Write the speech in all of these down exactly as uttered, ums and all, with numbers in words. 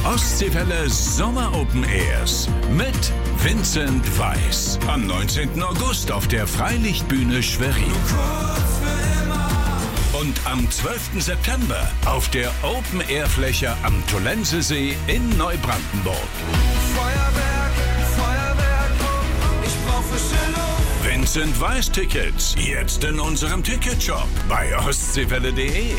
Ostseewelle Sommer Open Airs mit Vincent Weiss. Am neunzehnten August auf der Freilichtbühne Schwerin. Und am zwölften September auf der Open-Air-Fläche am Tollensesee in Neubrandenburg. Feuerwerk, Feuerwerk, ich brauch frische Luft. Vincent Weiss Tickets jetzt in unserem Ticketshop bei ostseewelle punkt de.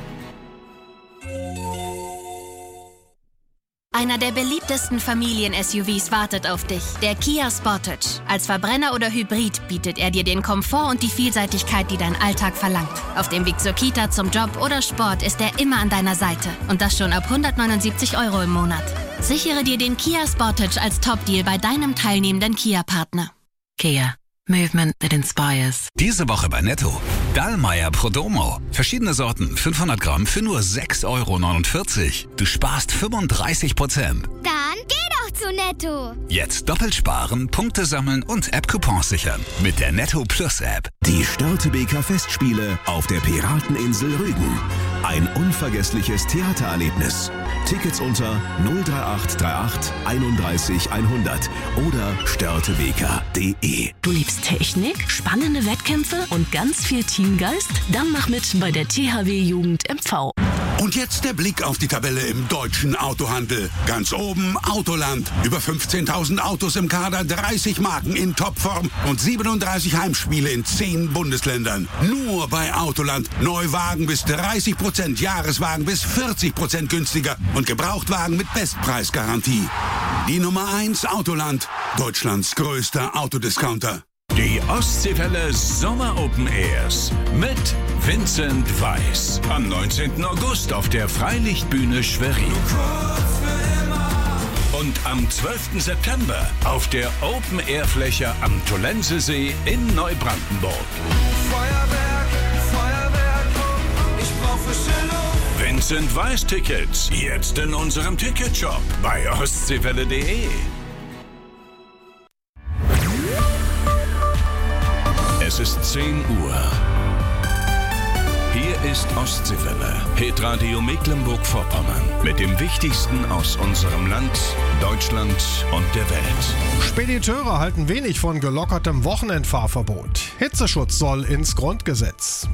Einer der beliebtesten Familien-S U Vs wartet auf dich, der Kia Sportage. Als Verbrenner oder Hybrid bietet er dir den Komfort und die Vielseitigkeit, die dein Alltag verlangt. Auf dem Weg zur Kita, zum Job oder Sport ist er immer an deiner Seite. Und das schon ab hundertneunundsiebzig Euro im Monat. Sichere dir den Kia Sportage als Top-Deal bei deinem teilnehmenden Kia-Partner. Kia. Movement that inspires. Diese Woche bei Netto. Dallmayr Prodomo. Verschiedene Sorten, fünfhundert Gramm für nur sechs Euro neunundvierzig. Du sparst fünfunddreißig Prozent. Dann geh doch zu Netto. Jetzt doppelt sparen, Punkte sammeln und App-Coupons sichern. Mit der Netto Plus App. Die Störtebeker Festspiele auf der Pirateninsel Rügen. Ein unvergessliches Theatererlebnis. Tickets unter null drei acht drei acht einunddreißig hundert oder störtebeker punkt de. Du liebst Technik, spannende Wettkämpfe und ganz viel Teamgeist? Dann mach mit bei der T H W Jugend M V. Und jetzt der Blick auf die Tabelle im deutschen Autohandel. Ganz oben Autoland. Über fünfzehntausend Autos im Kader, dreißig Marken in Topform und siebenunddreißig Heimspiele in zehn Bundesländern. Nur bei Autoland. Neuwagen bis dreißig Prozent, Jahreswagen bis vierzig Prozent günstiger und Gebrauchtwagen mit Bestpreisgarantie. Die Nummer eins Autoland. Deutschlands größter Autodiscounter. Die Ostseewelle Sommer Open Airs mit Vincent Weiss. Am neunzehnten August auf der Freilichtbühne Schwerin. Und am zwölften September auf der Open-Air-Fläche am Tollensesee in Neubrandenburg. Feuerwerk, Feuerwerk, ich brauch frische Luft. Vincent Weiss Tickets jetzt in unserem Ticketshop bei ostseewelle punkt de. Es ist zehn Uhr. Hier ist Ostseewelle, Hitradio Mecklenburg-Vorpommern. Mit dem Wichtigsten aus unserem Land, Deutschland und der Welt. Spediteure halten wenig von gelockertem Wochenendfahrverbot. Hitzeschutz soll ins Grundgesetz.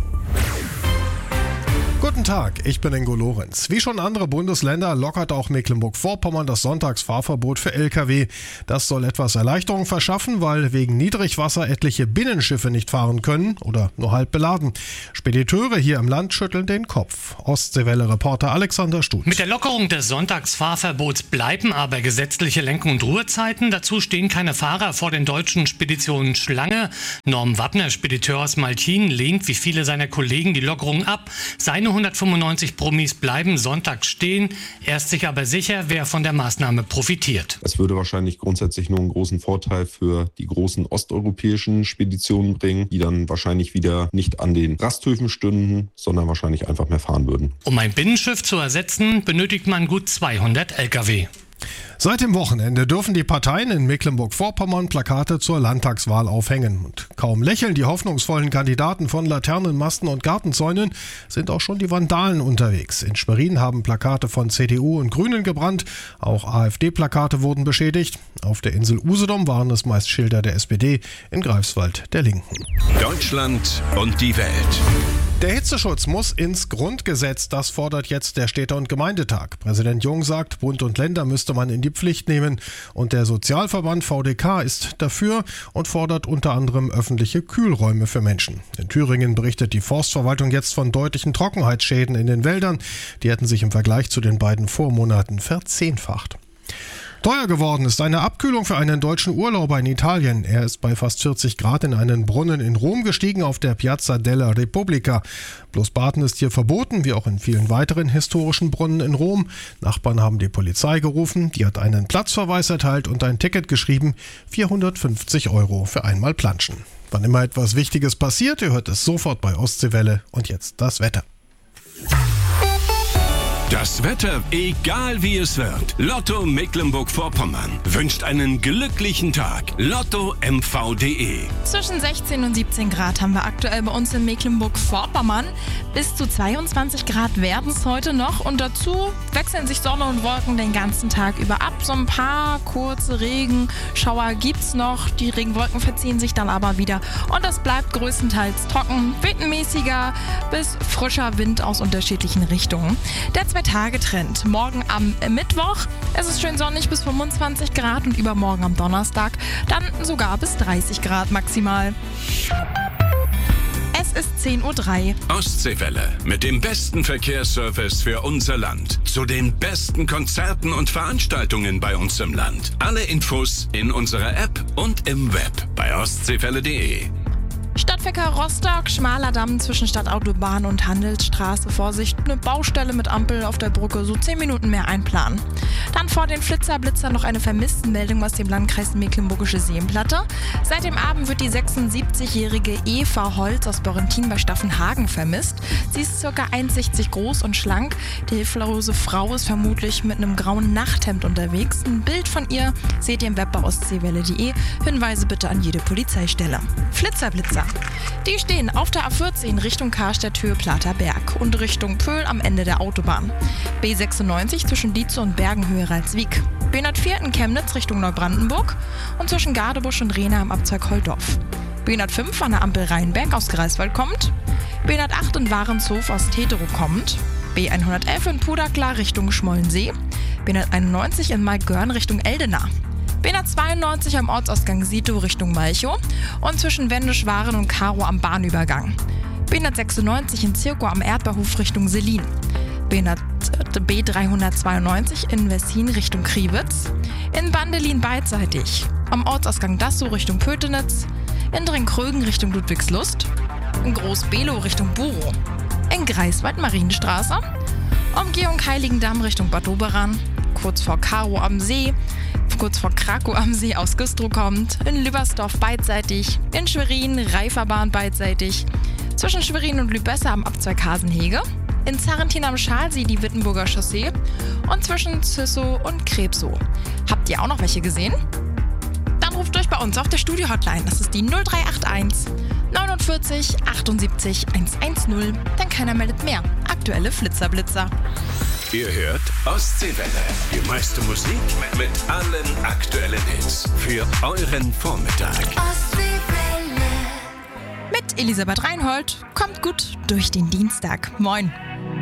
Guten Tag, ich bin Ingo Lorenz. Wie schon andere Bundesländer lockert auch Mecklenburg-Vorpommern das Sonntagsfahrverbot für L K W. Das soll etwas Erleichterung verschaffen, weil wegen Niedrigwasser etliche Binnenschiffe nicht fahren können oder nur halb beladen. Spediteure hier im Land schütteln den Kopf. Ostseewelle-Reporter Alexander Stutz. Mit der Lockerung des Sonntagsfahrverbots bleiben aber gesetzliche Lenk- und Ruhezeiten. Dazu stehen keine Fahrer vor den deutschen Speditionen Schlange. Norm Wappner, Spediteur aus Malchin, lehnt wie viele seiner Kollegen die Lockerung ab. Seine hundertfünfundneunzig Promis bleiben sonntags stehen. Er ist sich aber sicher, wer von der Maßnahme profitiert. Es würde wahrscheinlich grundsätzlich nur einen großen Vorteil für die großen osteuropäischen Speditionen bringen, die dann wahrscheinlich wieder nicht an den Rasthöfen stünden, sondern wahrscheinlich einfach mehr fahren würden. Um ein Binnenschiff zu ersetzen, benötigt man gut zweihundert L K W. Seit dem Wochenende dürfen die Parteien in Mecklenburg-Vorpommern Plakate zur Landtagswahl aufhängen. Und kaum lächeln die hoffnungsvollen Kandidaten von Laternenmasten und Gartenzäunen, sind auch schon die Vandalen unterwegs. In Schwerin haben Plakate von C D U und Grünen gebrannt, auch AfD-Plakate wurden beschädigt. Auf der Insel Usedom waren es meist Schilder der S P D, in Greifswald der Linken. Deutschland und die Welt. Der Hitzeschutz muss ins Grundgesetz, das fordert jetzt der Städte- und Gemeindetag. Präsident Jung sagt, Bund und Länder müsste man in die Pflicht nehmen. Und der Sozialverband V D K ist dafür und fordert unter anderem öffentliche Kühlräume für Menschen. In Thüringen berichtet die Forstverwaltung jetzt von deutlichen Trockenheitsschäden in den Wäldern. Die hätten sich im Vergleich zu den beiden Vormonaten verzehnfacht. Teuer geworden ist eine Abkühlung für einen deutschen Urlauber in Italien. Er ist bei fast vierzig Grad in einen Brunnen in Rom gestiegen auf der Piazza della Repubblica. Bloß Baden ist hier verboten, wie auch in vielen weiteren historischen Brunnen in Rom. Nachbarn haben die Polizei gerufen, die hat einen Platzverweis erteilt und ein Ticket geschrieben, vierhundertfünfzig Euro für einmal Planschen. Wann immer etwas Wichtiges passiert, ihr hört es sofort bei Ostseewelle und jetzt das Wetter. Das Wetter, egal wie es wird. Lotto Mecklenburg-Vorpommern wünscht einen glücklichen Tag. Lotto M V punkt de. Zwischen sechzehn und siebzehn Grad haben wir aktuell bei uns in Mecklenburg-Vorpommern. Bis zu zweiundzwanzig Grad werden es heute noch. Und dazu wechseln sich Sonne und Wolken den ganzen Tag über ab. So ein paar kurze Regenschauer gibt's noch. Die Regenwolken verziehen sich dann aber wieder. Und es bleibt größtenteils trocken, windmäßiger bis frischer Wind aus unterschiedlichen Richtungen. Der Zwei-Tage-Trend. Morgen am Mittwoch. Es ist schön sonnig bis fünfundzwanzig Grad und übermorgen am Donnerstag dann sogar bis dreißig Grad maximal. Es ist zehn Uhr drei. Ostseewelle mit dem besten Verkehrsservice für unser Land. Zu den besten Konzerten und Veranstaltungen bei uns im Land. Alle Infos in unserer App und im Web bei ostseewelle punkt de. Stadtverkehr Rostock, schmaler Damm zwischen Stadtautobahn und Handelsstraße. Vorsicht, eine Baustelle mit Ampel auf der Brücke, so zehn Minuten mehr einplanen. Dann vor den Flitzer-Blitzer noch eine Vermisstenmeldung aus dem Landkreis Mecklenburgische Seenplatte. Seit dem Abend wird die sechsundsiebzigjährige Eva Holz aus Borrentin bei Staffenhagen vermisst. Sie ist ca. eins Komma sechzig groß und schlank. Die hilflose Frau ist vermutlich mit einem grauen Nachthemd unterwegs. Ein Bild von ihr seht ihr im Web bei ostseewelle punkt de. Hinweise bitte an jede Polizeistelle. Flitzer-Blitzer. Die stehen auf der A vierzehn Richtung Karstädt-Höhe Platerberg und Richtung Pöhl am Ende der Autobahn. B sechsundneunzig zwischen Dietze und Bergenhöhe Ralswiek. B hundertvier in Chemnitz Richtung Neubrandenburg und zwischen Gardebusch und Rehna am Abzweig Holdorf. B hundertfünf an der Ampel Rheinberg aus Greifswald kommt. B hundertacht in Warenshof aus Tetero kommt. B hundertelf in Puderklar Richtung Schmollensee. B hunderteinundneunzig in Maigörn Richtung Eldena. B hundertzweiundneunzig am Ortsausgang Sito Richtung Malchow und zwischen Wendisch-Waren und Karo am Bahnübergang. B hundertsechsundneunzig in Zirkow am Erdbeerhof Richtung Selin. B dreihundertzweiundneunzig in Wessin Richtung Kriwitz. In Bandelin beidseitig. Am Ortsausgang Dassow Richtung Pötenitz. In Drenkrögen Richtung Ludwigslust. In Groß-Below Richtung Burow. In Greifswald Marienstraße. Umgehung Heiligendamm Richtung Bad Doberan. Kurz vor Karo am See. Kurz vor Krakow am See aus Güstrow kommt, in Lübersdorf beidseitig, in Schwerin Reiferbahn beidseitig, zwischen Schwerin und Lübesse am Abzweig Hasenhege, in Zarrentin am Schalsee die Wittenburger Chaussee und zwischen Züssow und Krebsow. Habt ihr auch noch welche gesehen? Dann ruft durch bei uns auf der Studio-Hotline, das ist die null drei acht eins neunundvierzig achtundsiebzig hundertzehn. Denn keiner meldet mehr. Aktuelle Flitzer-Blitzer. Ihr hört Ostseewelle. Die meiste Musik mit allen aktuellen Hits für euren Vormittag. Ostseewelle. Mit Elisabeth Reinhold. Kommt gut durch den Dienstag. Moin.